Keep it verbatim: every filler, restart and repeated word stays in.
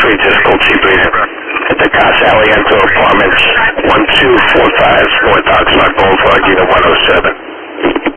Street, difficult Sabrina. At the Casa Aliento Apartments, one two four five, North Oxnard Boulevard, unit one oh seven.